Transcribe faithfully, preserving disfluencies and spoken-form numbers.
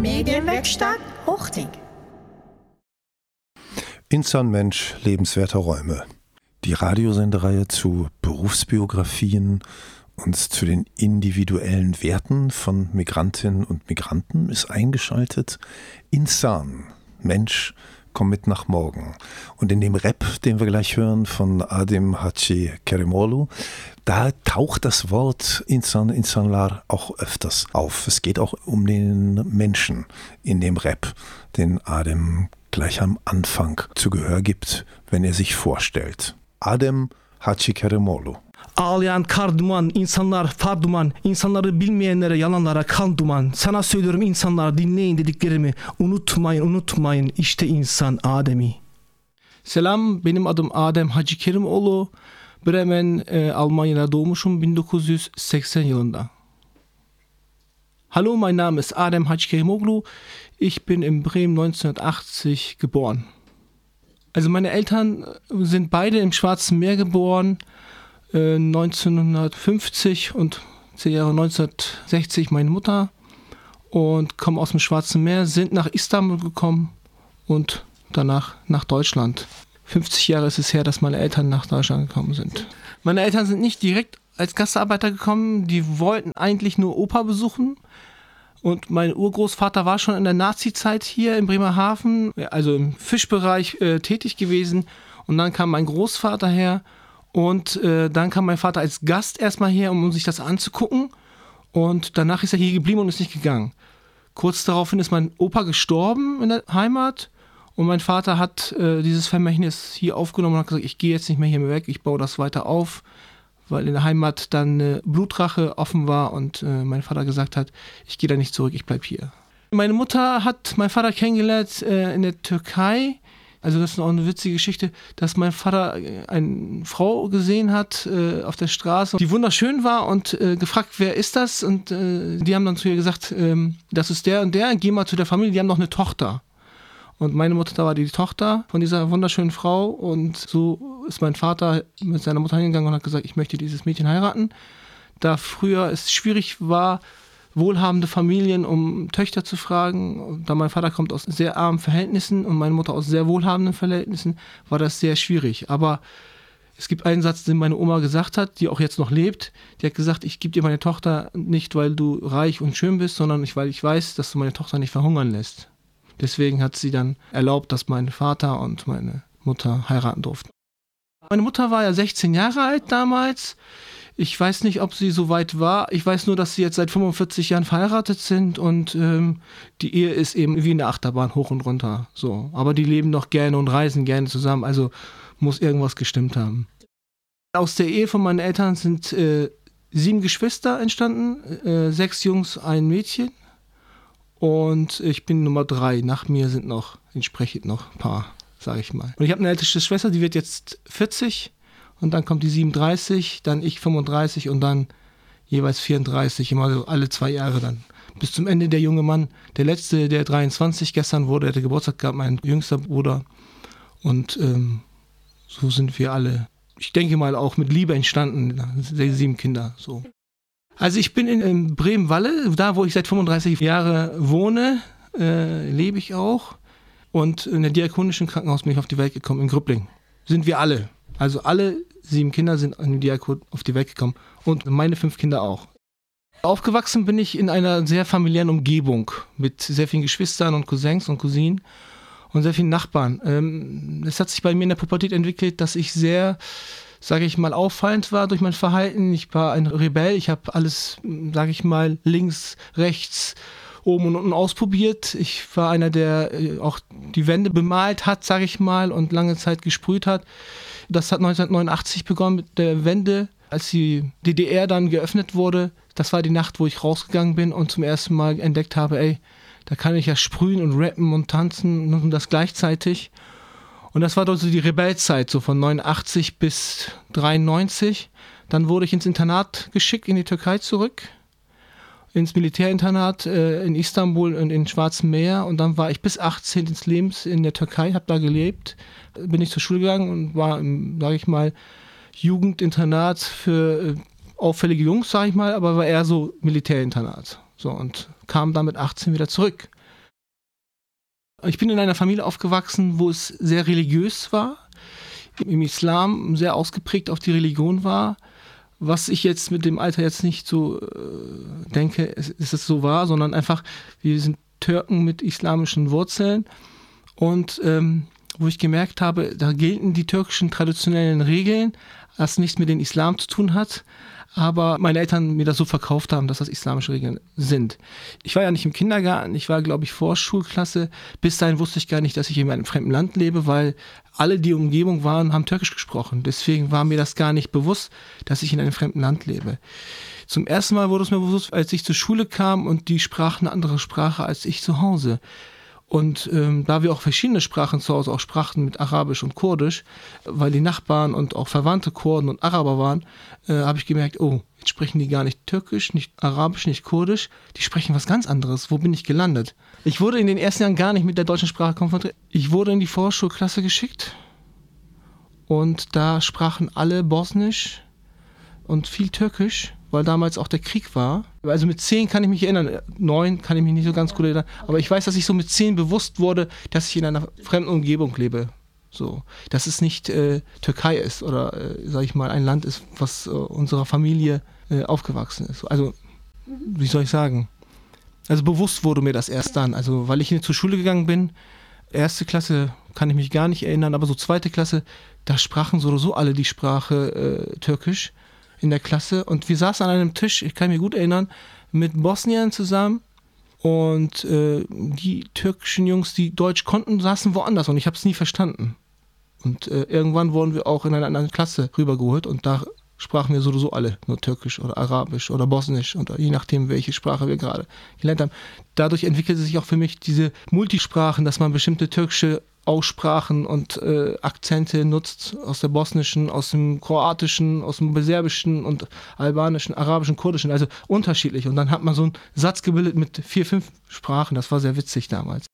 Medienwerkstatt Hochting. Insan Mensch, lebenswerte Räume. Die Radiosendereihe zu Berufsbiografien und zu den individuellen Werten von Migrantinnen und Migranten ist eingeschaltet. Insan, Mensch, komm mit nach morgen. Und in dem Rap, den wir gleich hören von Adem Hadjikerimoğlu, da taucht das Wort Insan, Insanlar auch öfters auf. Es geht auch um den Menschen in dem Rap, den Adem gleich am Anfang zu Gehör gibt, wenn er sich vorstellt. Adem Hadjikerimoğlu. Ağlayan kar duman, insanlar far duman, insanları bilmeyenlere yalanlara kan duman. Sana söylüyorum insanlar, dinleyin dediklerimi, unutmayın unutmayın, işte insan Adem'i. Selam, benim adım Adem Hadjikerimoğlu. Bremen, e, Almanya'da doğmuşum bin dokuz yüz seksen yılında. Hallo, mein Name ist Adem Hadjikerimoğlu. Ich bin in Bremen neunzehnhundertachtzig geboren. Also meine Eltern sind beide im Schwarzen Meer geboren, äh, neunzehnhundertfünfzig und Jahre neunzehnhundertsechzig meine Mutter und kommen aus dem Schwarzen Meer, sind nach Istanbul gekommen und danach nach Deutschland. fünfzig Jahre ist es her, dass meine Eltern nach Deutschland gekommen sind. Meine Eltern sind nicht direkt als Gastarbeiter gekommen, die wollten eigentlich nur Opa besuchen. Und mein Urgroßvater war schon in der Nazi-Zeit hier in Bremerhaven, also im Fischbereich äh, tätig gewesen. Und dann kam mein Großvater her und äh, dann kam mein Vater als Gast erstmal her, um sich das anzugucken. Und danach ist er hier geblieben und ist nicht gegangen. Kurz daraufhin ist mein Opa gestorben in der Heimat. Und mein Vater hat äh, dieses Vermächtnis hier aufgenommen und hat gesagt, ich gehe jetzt nicht mehr hier mehr weg, ich baue das weiter auf. Weil in der Heimat dann eine Blutrache offen war und äh, mein Vater gesagt hat, ich gehe da nicht zurück, ich bleib hier. Meine Mutter hat meinen Vater kennengelernt äh, in der Türkei. Also das ist auch eine witzige Geschichte, dass mein Vater eine Frau gesehen hat äh, auf der Straße, die wunderschön war und äh, gefragt, wer ist das? Und äh, die haben dann zu ihr gesagt, äh, das ist der und der, geh mal zu der Familie, die haben noch eine Tochter. Und meine Mutter war die Tochter von dieser wunderschönen Frau und so ist mein Vater mit seiner Mutter hingegangen und hat gesagt, ich möchte dieses Mädchen heiraten. Da früher es schwierig war, wohlhabende Familien um Töchter zu fragen, da mein Vater kommt aus sehr armen Verhältnissen und meine Mutter aus sehr wohlhabenden Verhältnissen, war das sehr schwierig. Aber es gibt einen Satz, den meine Oma gesagt hat, die auch jetzt noch lebt. Die hat gesagt, ich gebe dir meine Tochter nicht, weil du reich und schön bist, sondern weil ich weiß, dass du meine Tochter nicht verhungern lässt. Deswegen hat sie dann erlaubt, dass mein Vater und meine Mutter heiraten durften. Meine Mutter war ja sechzehn Jahre alt damals. Ich weiß nicht, ob sie so weit war. Ich weiß nur, dass sie jetzt seit fünfundvierzig Jahren verheiratet sind und ähm, die Ehe ist eben wie in der Achterbahn hoch und runter. So. Aber die leben noch gerne und reisen gerne zusammen, also muss irgendwas gestimmt haben. Aus der Ehe von meinen Eltern sind äh, sieben Geschwister entstanden, äh, sechs Jungs, ein Mädchen. Und ich bin Nummer drei. Nach mir sind noch entsprechend noch ein paar, sage ich mal. Und ich habe eine ältere Schwester, die wird jetzt vierzig. Und dann kommt die siebenunddreißig, dann ich fünfunddreißig und dann jeweils vierunddreißig. Immer so alle zwei Jahre dann. Bis zum Ende der junge Mann. Der letzte, der dreiundzwanzig gestern wurde, der hatte Geburtstag gehabt, mein jüngster Bruder. Und ähm, so sind wir alle, ich denke mal, auch mit Liebe entstanden. Sieben Kinder, so. Also ich bin in, in Bremen-Walle, da wo ich seit fünfunddreißig Jahren wohne, äh, lebe ich auch. Und in der diakonischen Krankenhaus bin ich auf die Welt gekommen, in Grübling. Sind wir alle. Also alle sieben Kinder sind in Diakon auf die Welt gekommen. Und meine fünf Kinder auch. Aufgewachsen bin ich in einer sehr familiären Umgebung mit sehr vielen Geschwistern und Cousins und Cousinen und sehr vielen Nachbarn. Ähm, es hat sich bei mir in der Pubertät entwickelt, dass ich sehr, sage ich mal, auffallend war durch mein Verhalten. Ich war ein Rebell, ich habe alles, sage ich mal, links, rechts, oben und unten ausprobiert. Ich war einer, der auch die Wände bemalt hat, sage ich mal, und lange Zeit gesprüht hat. Das hat neunzehnhundertneunundachtzig begonnen mit der Wende, als die D D R dann geöffnet wurde. Das war die Nacht, wo ich rausgegangen bin und zum ersten Mal entdeckt habe, ey, da kann ich ja sprühen und rappen und tanzen und das gleichzeitig. Und das war dort so die Rebellzeit, so von neunundachtzig bis dreiundneunzig. Dann wurde ich ins Internat geschickt, in die Türkei zurück, ins Militärinternat äh, in Istanbul und in Schwarzem Meer. Und dann war ich bis achtzehn des Lebens in der Türkei, habe da gelebt. Bin ich zur Schule gegangen und war, sage ich mal, Jugendinternat für äh, auffällige Jungs, sage ich mal, aber war eher so Militärinternat. So, und kam dann mit achtzehn wieder zurück. Ich bin in einer Familie aufgewachsen, wo es sehr religiös war, im Islam sehr ausgeprägt auf die Religion war. Was ich jetzt mit dem Alter jetzt nicht so äh, denke, ist, ist es so war, sondern einfach, wir sind Türken mit islamischen Wurzeln und ähm, wo ich gemerkt habe, da gelten die türkischen traditionellen Regeln, was nichts mit dem Islam zu tun hat, aber meine Eltern mir das so verkauft haben, dass das islamische Regeln sind. Ich war ja nicht im Kindergarten, ich war, glaube ich, Vorschulklasse. Bis dahin wusste ich gar nicht, dass ich in einem fremden Land lebe, weil alle, die in der Umgebung waren, haben Türkisch gesprochen. Deswegen war mir das gar nicht bewusst, dass ich in einem fremden Land lebe. Zum ersten Mal wurde es mir bewusst, als ich zur Schule kam und die sprachen eine andere Sprache als ich zu Hause. Und ähm, da wir auch verschiedene Sprachen zu Hause auch sprachen mit Arabisch und Kurdisch, weil die Nachbarn und auch Verwandte Kurden und Araber waren, äh, habe ich gemerkt, oh, jetzt sprechen die gar nicht Türkisch, nicht Arabisch, nicht Kurdisch, die sprechen was ganz anderes. Wo bin ich gelandet? Ich wurde in den ersten Jahren gar nicht mit der deutschen Sprache konfrontiert. Ich wurde in die Vorschulklasse geschickt und da sprachen alle Bosnisch und viel Türkisch, weil damals auch der Krieg war. Also mit zehn kann ich mich erinnern, neun kann ich mich nicht so ganz gut erinnern, aber ich weiß, dass ich so mit zehn bewusst wurde, dass ich in einer fremden Umgebung lebe. So, dass es nicht äh, Türkei ist oder, äh, sag ich mal, ein Land ist, was äh, unserer Familie äh, aufgewachsen ist. Also, wie soll ich sagen? Also bewusst wurde mir das erst dann. Also, weil ich in, zur Schule gegangen bin, erste Klasse kann ich mich gar nicht erinnern, aber so zweite Klasse, da sprachen so oder so alle die Sprache äh, Türkisch in der Klasse und wir saßen an einem Tisch, ich kann mich gut erinnern, mit Bosniern zusammen und äh, die türkischen Jungs, die Deutsch konnten, saßen woanders und ich habe es nie verstanden. Und äh, irgendwann wurden wir auch in eine andere Klasse rübergeholt und da sprachen wir sowieso alle nur Türkisch oder Arabisch oder Bosnisch oder je nachdem, welche Sprache wir gerade gelernt haben. Dadurch entwickelte sich auch für mich diese Multisprachen, dass man bestimmte türkische Aussprachen und äh, Akzente nutzt aus der bosnischen, aus dem kroatischen, aus dem serbischen und albanischen, arabischen, kurdischen, also unterschiedlich. Und dann hat man so einen Satz gebildet mit vier, fünf Sprachen. Das war sehr witzig damals.